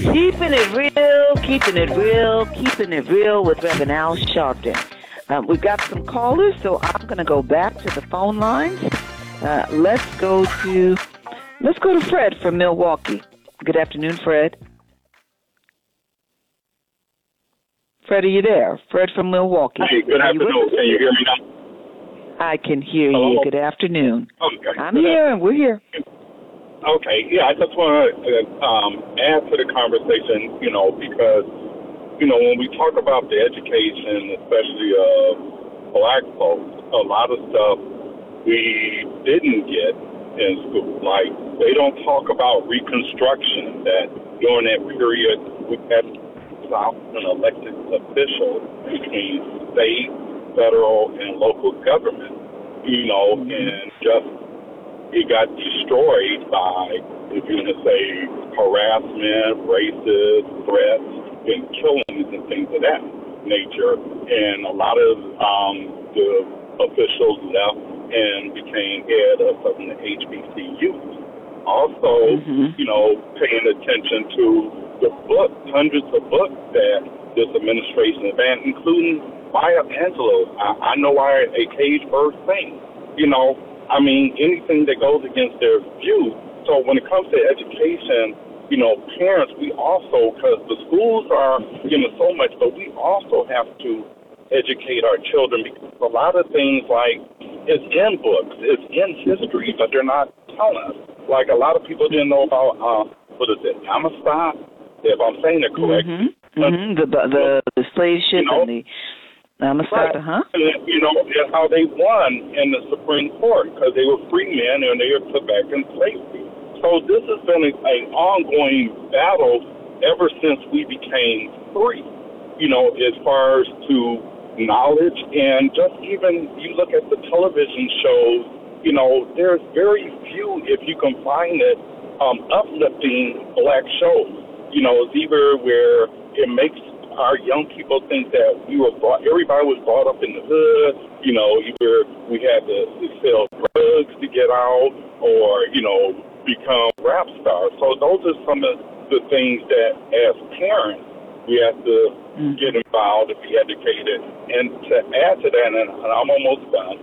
Keeping it real with Reverend Al Sharpton. We've got some callers, so I'm going to go back to the phone lines. Let's go to Fred from Milwaukee. Good afternoon, Fred. Fred, are you there? Fred from Milwaukee. Hey, good afternoon. Can you hear me now? I can hear you. Good afternoon. Okay. I'm here, and we're here. Okay, yeah, I just want to add to the conversation, because, when we talk about the education, especially of black folks, a lot of stuff we didn't get in school. Like, they don't talk about Reconstruction, that during that period we had an elected official between state, federal, and local government, and just it got destroyed by, if you want to say, harassment, racist threats, and killings and things of that nature. And a lot of the officials left and became head of some of the HBCUs. Also, paying attention to the books, hundreds of books that this administration has banned, including Maya Angelou. I know why a cage bird sings. Anything that goes against their views. So when it comes to education, parents, we also, because the schools are giving so much, but we also have to educate our children, because a lot of things like it's in books, it's in history, but they're not telling us. Like a lot of people didn't know about, Amistad, if I'm saying it correctly. The slave ship and the Amistad, right. And how they won in the Supreme Court, because they were free men and they were put back in slavery. So this has been an ongoing battle ever since we became free, as far as to knowledge. And just even you look at the television shows, there's very few, if you can find it, uplifting black shows. It's either where it makes our young people think that everybody was brought up in the hood, either we had to sell drugs to get out or, become rap stars. So those are some of the things that as parents we have to get involved and be educated. And to add to that, and I'm almost done,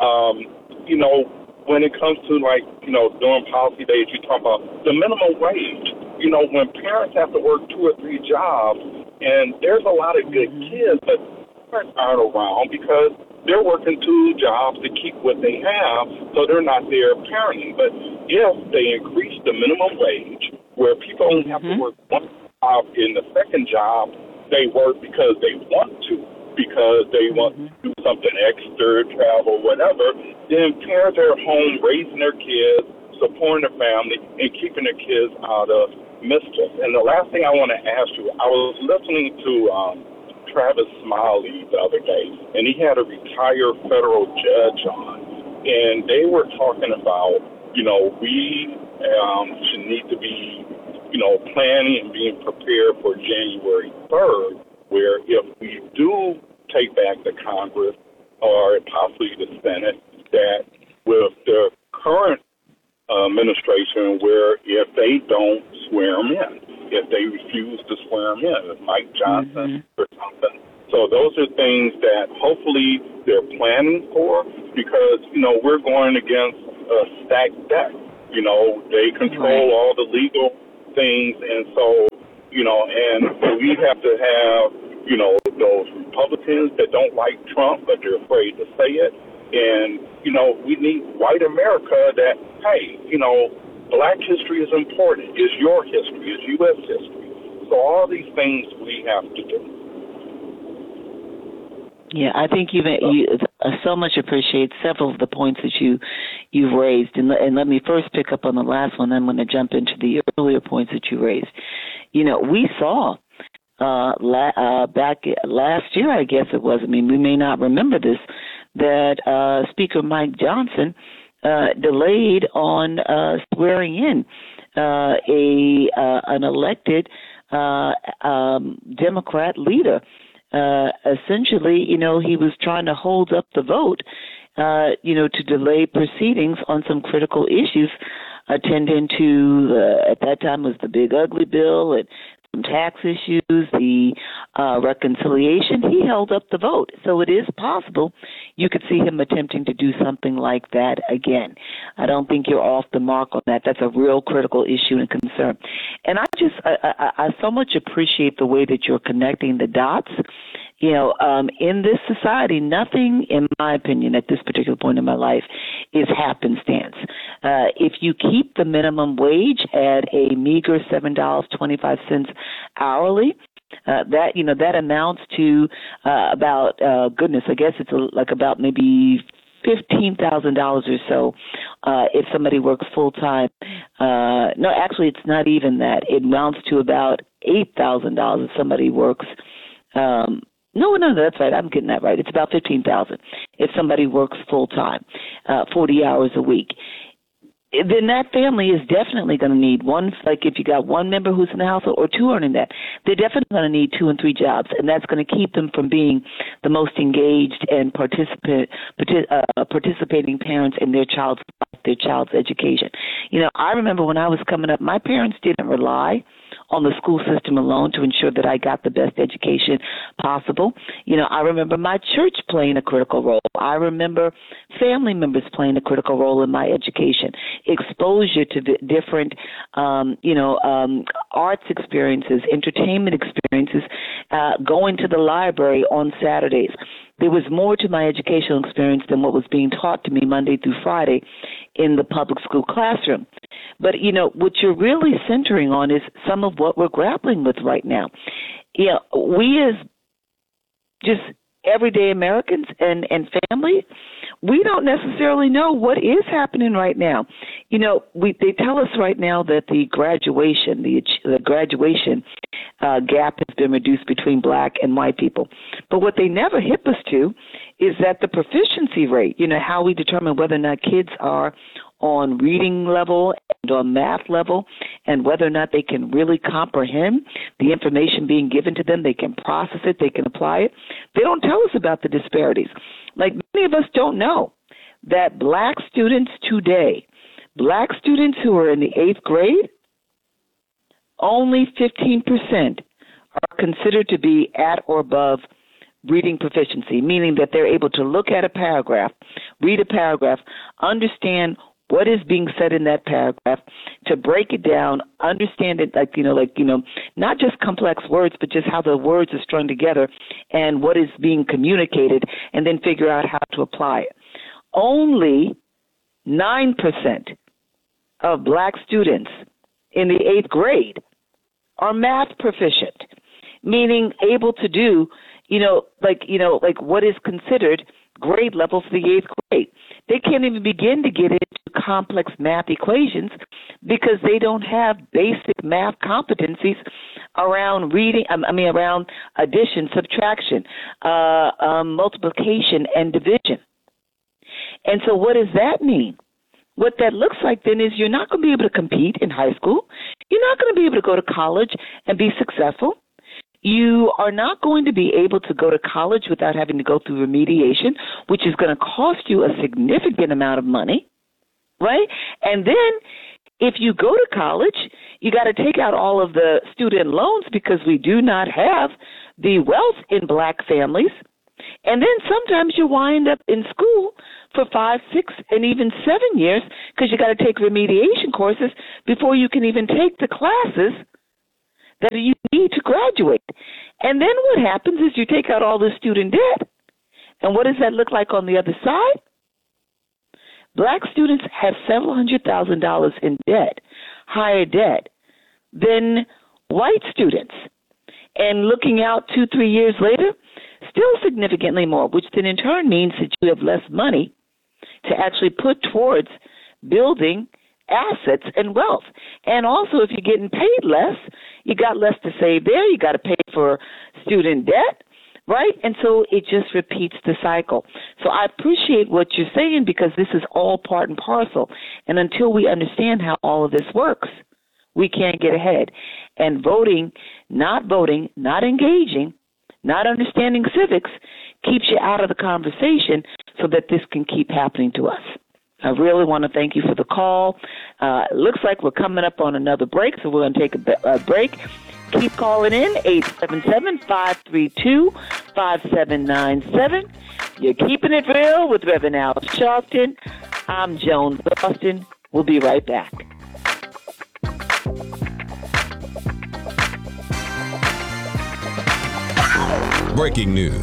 when it comes to during policy days, you talk about the minimum wage. When parents have to work 2 or 3 jobs, and there's a lot of good kids, but parents aren't around because they're working 2 jobs to keep what they have, so they're not there parenting. But if they increase the minimum wage, where people only have to work 1 job, in the second job, they work because they want to, because they want to do something extra, travel, whatever, then parents are at home raising their kids, supporting their family, and keeping their kids out of mischief. And the last thing I want to ask you, I was listening to Travis Smiley the other day, and he had a retired federal judge on, and they were talking about, we should need to be, planning and being prepared for January 3rd, where if we do take back the Congress or possibly the Senate, that with the current administration, where if they don't swear them in, if they refuse to swear them in, Mike Johnson or something. So those are things that hopefully they're planning for, because, we're going against a stacked deck. They control all the legal things, and so, and we have to have, those Republicans that don't like Trump, but they're afraid to say it. And, we need white America that, hey, black history is important. It's your history. It's U.S. history. So all these things we have to do. Yeah, I think you so much appreciate several of the points that you've raised. And let me first pick up on the last one. I'm going to jump into the earlier points that you raised. We saw back last year, I guess it was. We may not remember this, that Speaker Mike Johnson delayed on swearing in an elected Democrat leader. Essentially, he was trying to hold up the vote, to delay proceedings on some critical issues attending to, at that time was the Big Ugly Bill and tax issues, the reconciliation, he held up the vote. So it is possible you could see him attempting to do something like that again. I don't think you're off the mark on that. That's a real critical issue and concern. And I so much appreciate the way that you're connecting the dots. In this society, nothing, in my opinion, at this particular point in my life, is happenstance. If you keep the minimum wage at a meager $7.25 hourly, that amounts to about I guess it's about maybe $15,000 or so if somebody works full time. No, actually, it's not even that. It amounts to about $8,000 if somebody works. No, that's right. I'm getting that right. It's about $15,000 if somebody works full time, 40 hours a week. Then that family is definitely going to need one. Like if you got one member who's in the household or two earning that, they're definitely going to need 2 and 3 jobs, and that's going to keep them from being the most engaged and participating parents in their child's education. I remember when I was coming up, my parents didn't rely on the school system alone to ensure that I got the best education possible. I remember my church playing a critical role. I remember family members playing a critical role in my education. Exposure to the different, arts experiences, entertainment experiences, going to the library on Saturdays. There was more to my educational experience than what was being taught to me Monday through Friday in the public school classroom. But, what you're really centering on is some of what we're grappling with right now. We as just everyday Americans and family, we don't necessarily know what is happening right now. They tell us right now that the graduation gap has been reduced between black and white people. But what they never hip us to is that the proficiency rate, how we determine whether or not kids are on reading level and on math level, and whether or not they can really comprehend the information being given to them, they can process it, they can apply it. They don't tell us about the disparities. Like many of us don't know that black students today, black students who are in the 8th grade, only 15% are considered to be at or above reading proficiency, meaning that they're able to look at a paragraph, read a paragraph, understand what is being said in that paragraph, to break it down, understand it not just complex words, but just how the words are strung together and what is being communicated, and then figure out how to apply it. Only 9% of black students in the 8th grade are math proficient, meaning able to do, what is considered grade level for the 8th grade. They can't even begin to get into complex math equations because they don't have basic math competencies around reading, around addition, subtraction, multiplication, and division. And so what does that mean? What that looks like then is you're not going to be able to compete in high school. You're not going to be able to go to college and be successful. You are not going to be able to go to college without having to go through remediation, which is going to cost you a significant amount of money, right? And then if you go to college, you got to take out all of the student loans because we do not have the wealth in black families. And then sometimes you wind up in school for 5, 6, and even 7 years because you got to take remediation courses before you can even take the classes that you need to graduate. And then what happens is you take out all the student debt. And what does that look like on the other side? Black students have several $100,000 in debt, higher debt than white students. And looking out 2-3 years later, still significantly more, which then in turn means that you have less money to actually put towards building assets and wealth. And also, if you're getting paid less, you got less to save there. You got to pay for student debt, right? And so it just repeats the cycle. So I appreciate what you're saying because this is all part and parcel. And until we understand how all of this works, we can't get ahead. And voting, not engaging, not understanding civics keeps you out of the conversation so that this can keep happening to us. I really want to thank you for the call. It looks like we're coming up on another break, so we're going to take a break. Keep calling in, 877-532-5797. You're keeping it real with Reverend Al Sharpton. I'm Joan Boston. We'll be right back. Breaking news.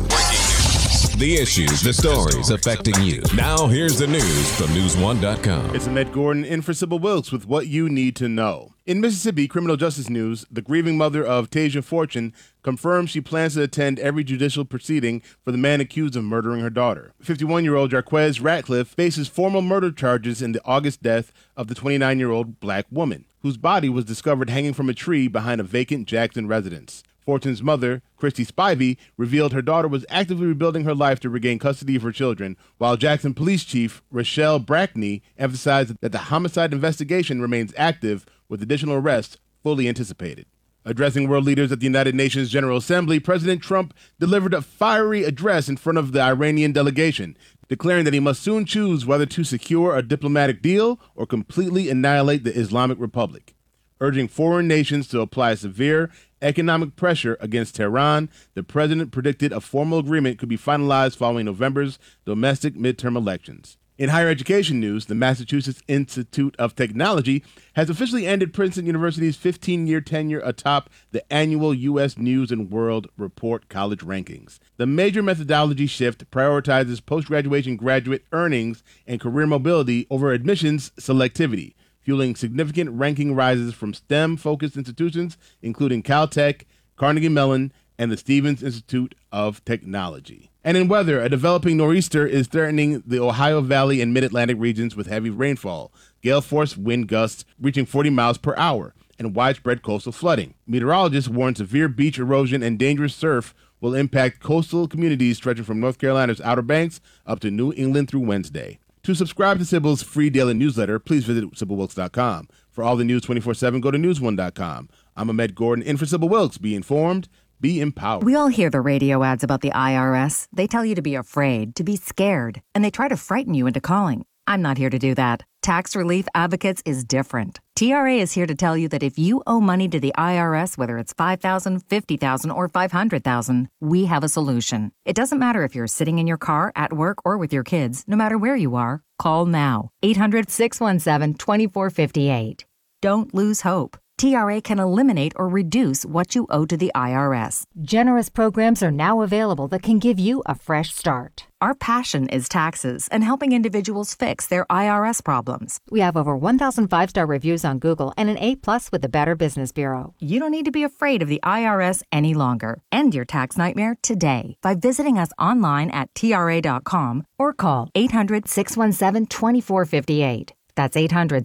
The issues, the stories affecting you. Now here's the news from News1.com. It's Ahmed Gordon in for Sybil Wilkes with what you need to know. In Mississippi criminal justice news, the grieving mother of Tasia Fortune confirms she plans to attend every judicial proceeding for the man accused of murdering her daughter. 51-year-old Jarquez Ratcliffe faces formal murder charges in the August death of the 29-year-old black woman, whose body was discovered hanging from a tree behind a vacant Jackson residence. Fortune's mother, Christy Spivey, revealed her daughter was actively rebuilding her life to regain custody of her children, while Jackson Police Chief Rochelle Brackney emphasized that the homicide investigation remains active, with additional arrests fully anticipated. Addressing world leaders at the United Nations General Assembly, President Trump delivered a fiery address in front of the Iranian delegation, declaring that he must soon choose whether to secure a diplomatic deal or completely annihilate the Islamic Republic. Urging foreign nations to apply severe economic pressure against Tehran, the president predicted a formal agreement could be finalized following November's domestic midterm elections. In higher education news, the Massachusetts Institute of Technology has officially ended Princeton University's 15-year tenure atop the annual U.S. News & World Report college rankings. The major methodology shift prioritizes post-graduation graduate earnings and career mobility over admissions selectivity, fueling significant ranking rises from STEM-focused institutions, including Caltech, Carnegie Mellon, and the Stevens Institute of Technology. And in weather, a developing nor'easter is threatening the Ohio Valley and Mid-Atlantic regions with heavy rainfall, gale-force wind gusts reaching 40 miles per hour, and widespread coastal flooding. Meteorologists warn severe beach erosion and dangerous surf will impact coastal communities stretching from North Carolina's Outer Banks up to New England through Wednesday. To subscribe to Sybil's free daily newsletter, please visit SybilWilkes.com. For all the news 24/7, go to News1.com. I'm Ahmed Gordon in for Sybil Wilkes. Be informed, be empowered. We all hear the radio ads about the IRS. They tell you to be afraid, to be scared, and they try to frighten you into calling. I'm not here to do that. Tax Relief Advocates is different. TRA is here to tell you that if you owe money to the IRS, whether it's $5,000, $50,000, or $500,000, we have a solution. It doesn't matter if you're sitting in your car, at work, or with your kids. No matter where you are, call now. 800-617-2458. Don't lose hope. TRA can eliminate or reduce what you owe to the IRS. Generous programs are now available that can give you a fresh start. Our passion is taxes and helping individuals fix their IRS problems. We have over 1,000 5-star reviews on Google and an A+ with the Better Business Bureau. You don't need to be afraid of the IRS any longer. End your tax nightmare today by visiting us online at TRA.com or call 800-617-2458. That's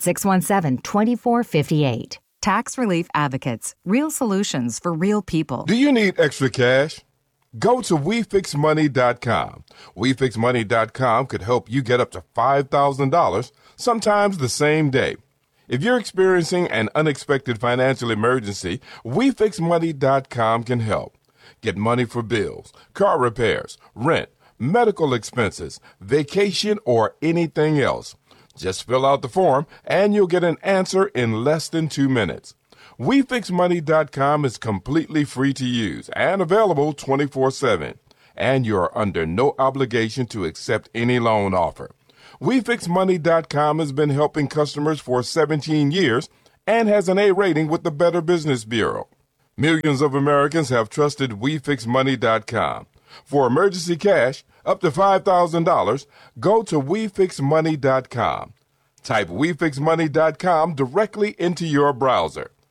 800-617-2458. Tax Relief Advocates. Real solutions for real people. Do you need extra cash? Go to WeFixMoney.com. WeFixMoney.com could help you get up to $5,000, sometimes the same day. If you're experiencing an unexpected financial emergency, WeFixMoney.com can help. Get money for bills, car repairs, rent, medical expenses, vacation, or anything else. Just fill out the form, and you'll get an answer in less than 2 minutes. WeFixMoney.com is completely free to use and available 24/7. And you're under no obligation to accept any loan offer. WeFixMoney.com has been helping customers for 17 years and has an A rating with the Better Business Bureau. Millions of Americans have trusted WeFixMoney.com. For emergency cash, up to $5,000, go to WeFixMoney.com. Type WeFixMoney.com directly into your browser.